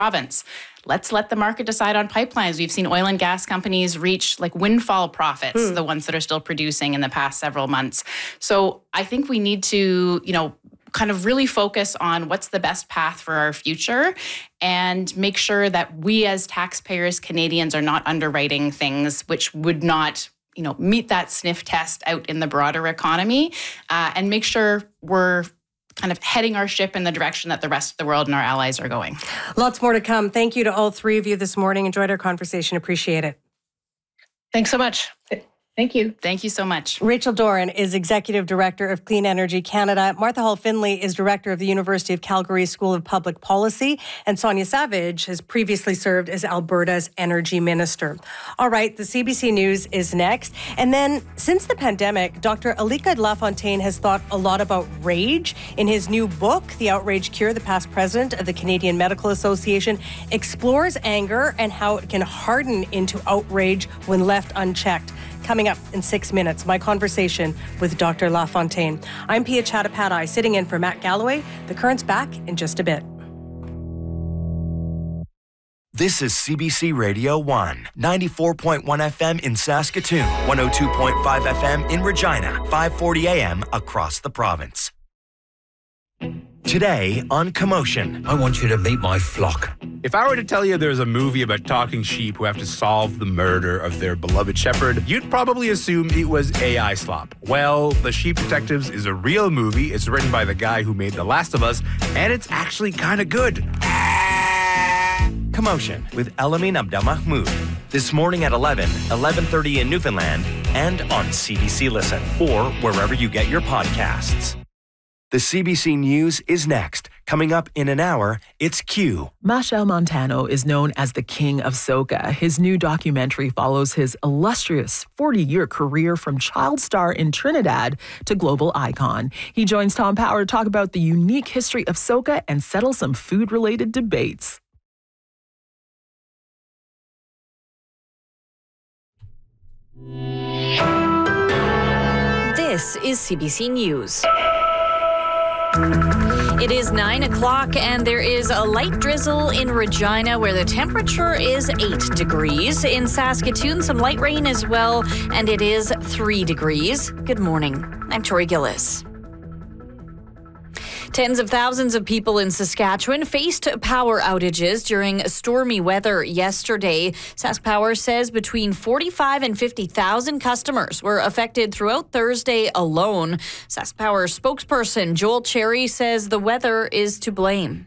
province. Let's let the market decide on pipelines. We've seen oil and gas companies reach like windfall profits, the ones that are still producing in the past several months. So I think we need to, kind of really focus on what's the best path for our future and make sure that we as taxpayers, Canadians, are not underwriting things which would not meet that sniff test out in the broader economy, and make sure we're kind of heading our ship in the direction that the rest of the world and our allies are going. Lots more to come. Thank you to all three of you this morning. Enjoyed our conversation. Appreciate it. Thanks so much. Thank you. Thank you so much. Rachel Doran is Executive Director of Clean Energy Canada. Martha Hall-Finley is Director of the University of Calgary School of Public Policy. And Sonia Savage has previously served as Alberta's Energy Minister. All right, the CBC News is next. And then, since the pandemic, Dr. Alika Lafontaine has thought a lot about rage. In his new book, The Outrage Cure, the past president of the Canadian Medical Association explores anger and how it can harden into outrage when left unchecked. Coming up in 6 minutes, my conversation with Dr. Lafontaine. I'm Pia Chattopadhyay, sitting in for Matt Galloway. The Current's back in just a bit. This is CBC Radio 1, 94.1 FM in Saskatoon, 102.5 FM in Regina, 540 AM across the province. Today on Commotion. I want you to meet my flock. If I were to tell you there's a movie about talking sheep who have to solve the murder of their beloved shepherd, you'd probably assume it was AI slop. Well, The Sheep Detectives is a real movie. It's written by the guy who made The Last of Us, and it's actually kind of good. Commotion with Elamin Abdelmahmoud. This morning at 11:30 in Newfoundland, and on CBC Listen, or wherever you get your podcasts. The CBC News is next. Coming up in an hour, it's Q. Machel Montano is known as the King of Soca. His new documentary follows his illustrious 40-year career from child star in Trinidad to global icon. He joins Tom Power to talk about the unique history of soca and settle some food-related debates. This is CBC News. It is 9 o'clock and there is a light drizzle in Regina where the temperature is 8 degrees. In Saskatoon, some light rain as well, and it is 3 degrees. Good morning. I'm Tori Gillis. Tens of thousands of people in Saskatchewan faced power outages during stormy weather yesterday. SaskPower says between 45 and 50,000 customers were affected throughout Thursday alone. SaskPower spokesperson Joel Cherry says the weather is to blame.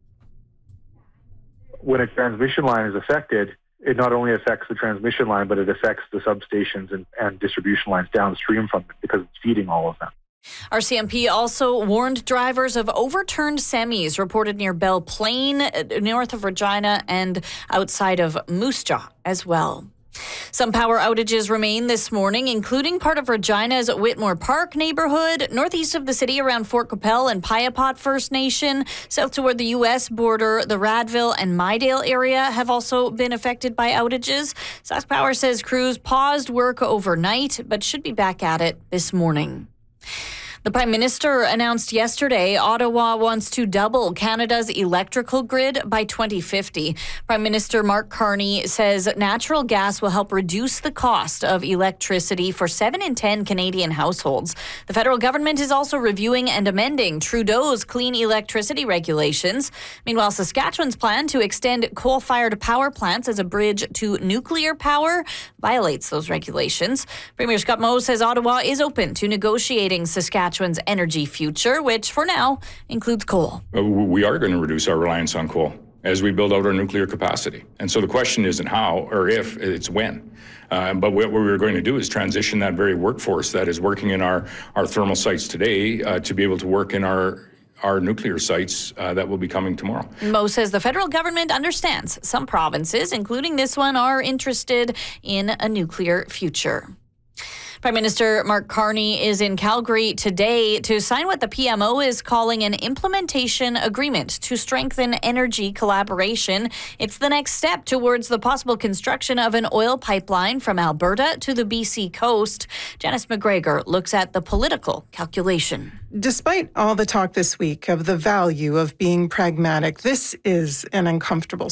When a transmission line is affected, it not only affects the transmission line, but it affects the substations and distribution lines downstream from it because it's feeding all of them. RCMP also warned drivers of overturned semis reported near Belle Plaine, north of Regina, and outside of Moose Jaw as well. Some power outages remain this morning, including part of Regina's Whitmore Park neighborhood, northeast of the city around Fort Qu'Appelle and Piapot First Nation, south toward the U.S. border. The Radville and Mydale area have also been affected by outages. SaskPower says crews paused work overnight, but should be back at it this morning. The Prime Minister announced yesterday Ottawa wants to double Canada's electrical grid by 2050. Prime Minister Mark Carney says natural gas will help reduce the cost of electricity for 7 in 10 Canadian households. The federal government is also reviewing and amending Trudeau's clean electricity regulations. Meanwhile, Saskatchewan's plan to extend coal-fired power plants as a bridge to nuclear power violates those regulations. Premier Scott Moe says Ottawa is open to negotiating Saskatchewan's energy future, which for now includes coal. We are going to reduce our reliance on coal as we build out our nuclear capacity. And so the question isn't how or if, it's when. But what we're going to do is transition that very workforce that is working in our thermal sites today to be able to work in our nuclear sites that will be coming tomorrow. Moe says the federal government understands some provinces, including this one, are interested in a nuclear future. Prime Minister Mark Carney is in Calgary today to sign what the PMO is calling an implementation agreement to strengthen energy collaboration. It's the next step towards the possible construction of an oil pipeline from Alberta to the BC coast. Janice McGregor looks at the political calculation. Despite all the talk this week of the value of being pragmatic, this is an uncomfortable